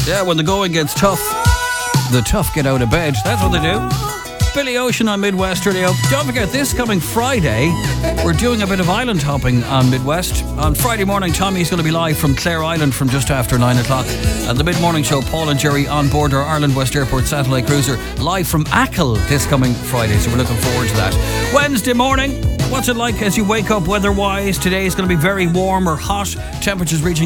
Yeah, when the going gets tough, the tough get out of bed. That's what they do. Billy Ocean on Midwest Radio. Don't forget, this coming Friday, we're doing a bit of island hopping on Midwest. On Friday morning, Tommy's going to be live from Clare Island from just after 9 o'clock. At the mid-morning show, Paul and Jerry on board our Ireland West Airport satellite cruiser, live from Achill this coming Friday. So we're looking forward to that. Wednesday morning, what's it like as you wake up weather-wise? Today is going to be very warm or hot. Temperatures reaching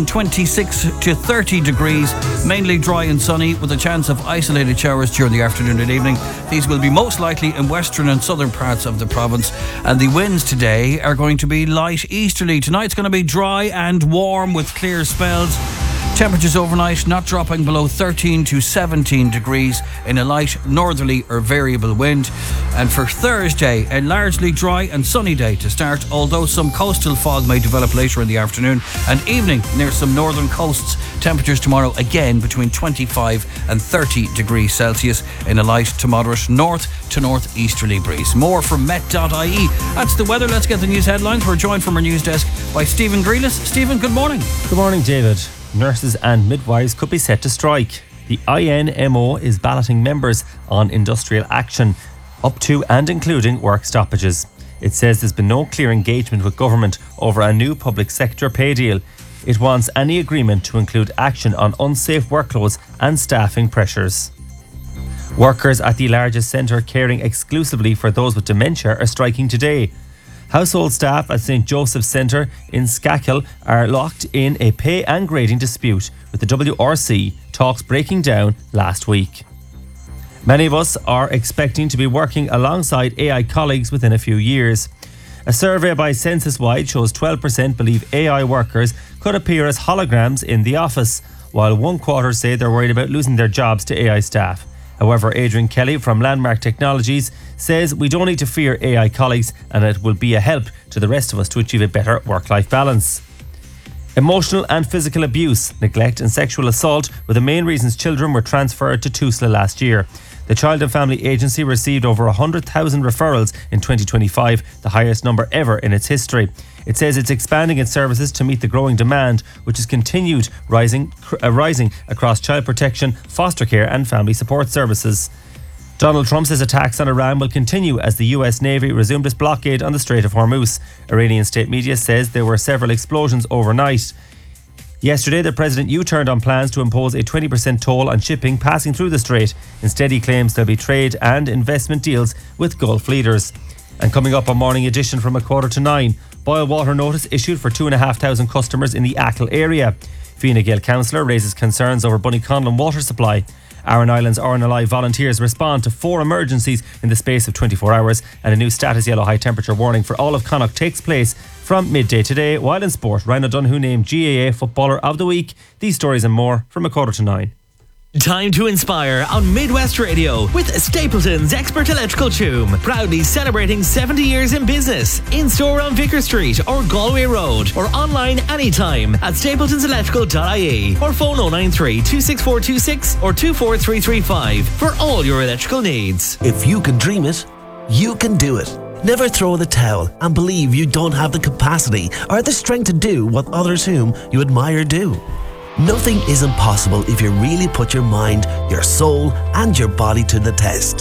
26 to 30 degrees. Mainly dry and sunny with a chance of isolated showers during the afternoon and evening. These will be most likely in western and southern parts of the province. And the winds today are going to be light easterly. Tonight's going to be dry and warm with clear spells. Temperatures overnight not dropping below 13 to 17 degrees in a light northerly or variable wind. And for Thursday, a largely dry and sunny day to start, although some coastal fog may develop later in the afternoon and evening near some northern coasts. Temperatures tomorrow again between 25 and 30 degrees Celsius in a light to moderate north to northeasterly breeze. More from Met.ie. That's the weather. Let's get the news headlines. We're joined from our news desk by Stephen Grealis. Stephen, good morning. Good morning, David. Nurses and midwives could be set to strike. The INMO is balloting members on industrial action, up to and including work stoppages. It says there's been no clear engagement with government over a new public sector pay deal. It wants any agreement to include action on unsafe workloads and staffing pressures. Workers at the largest centre caring exclusively for those with dementia are striking today. Household staff at St Joseph's Centre in Scakill are locked in a pay and grading dispute with the WRC, talks breaking down last week. Many of us are expecting to be working alongside AI colleagues within a few years. A survey by Census Wide shows 12% believe AI workers could appear as holograms in the office, while 1/4 say they're worried about losing their jobs to AI staff. However, Adrian Kelly from Landmark Technologies says we don't need to fear AI colleagues and it will be a help to the rest of us to achieve a better work-life balance. Emotional and physical abuse, neglect and sexual assault were the main reasons children were transferred to Tusla last year. The Child and Family Agency received over 100,000 referrals in 2025, the highest number ever in its history. It says it's expanding its services to meet the growing demand, which has continued rising across child protection, foster care and family support services. Donald Trump says attacks on Iran will continue as the US Navy resumed its blockade on the Strait of Hormuz. Iranian state media says there were several explosions overnight. Yesterday, the president U-turned on plans to impose a 20% toll on shipping passing through the strait. Instead, he claims there'll be trade and investment deals with Gulf leaders. And coming up on Morning Edition from 8:45, boil water notice issued for 2,500 customers in the Achill area. Fine Gael councillor raises concerns over Bunnyconlon water supply. Aran Island's RNLI volunteers respond to 4 emergencies in the space of 24 hours, and a new status yellow high temperature warning for all of Connacht takes place from midday today. While in sport, Ryan O'Donoghue named GAA Footballer of the Week. These stories and more from 8:45. Time to inspire on Midwest Radio with Stapleton's Expert Electrical Tune. Proudly celebrating 70 years in business. In store on Vicar Street or Galway Road, or online anytime at stapletonselectrical.ie or phone 093 26426 or 24335 for all your electrical needs. If you can dream it, you can do it. Never throw in the towel and believe you don't have the capacity or the strength to do what others whom you admire do. Nothing is impossible if you really put your mind, your soul and your body to the test.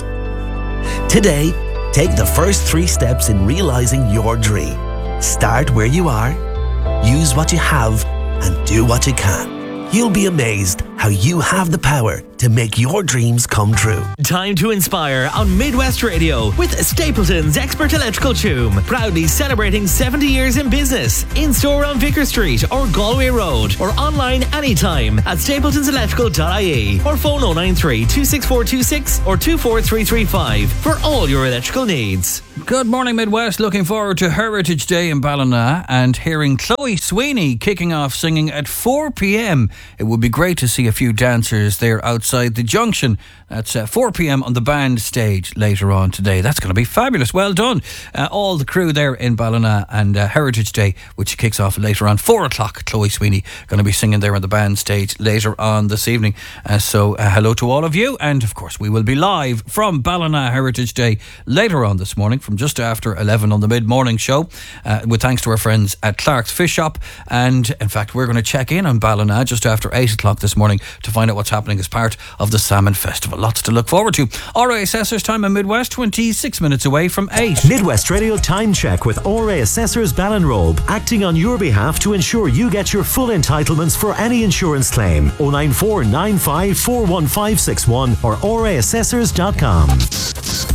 Today, take the first 3 steps in realizing your dream. Start where you are, use what you have and do what you can. You'll be amazed how you have the power to make your dreams come true. Time to inspire on Midwest Radio with Stapleton's Expert Electrical Tune. Proudly celebrating 70 years in business. In store on Vicar Street or Galway Road, or online anytime at stapletonselectrical.ie or phone 093 26426 or 24335 for all your electrical needs. Good morning, Midwest. Looking forward to Heritage Day in Ballina and hearing Chloe Sweeney kicking off singing at 4 p.m. It would be great to see a few dancers there outside the junction. That's 4 p.m. on the band stage later on today. That's going to be fabulous. Well done. All the crew there in Ballina, and Heritage Day, which kicks off later on 4 o'clock. Chloe Sweeney going to be singing there on the band stage later on this evening. So hello to all of you. And of course, we will be live from Ballina Heritage Day later on this morning from from just after 11 on the mid-morning show, with thanks to our friends at Clark's Fish Shop. And in fact, we're going to check in on Ballina just after 8 o'clock this morning to find out what's happening as part of the Salmon Festival. Lots to look forward to. RA Assessors time in Midwest, 26 minutes away from 8. Midwest Radio Time Check with RA Assessors Ballinrobe, acting on your behalf to ensure you get your full entitlements for any insurance claim. 094 95 41561 or raassessors.com.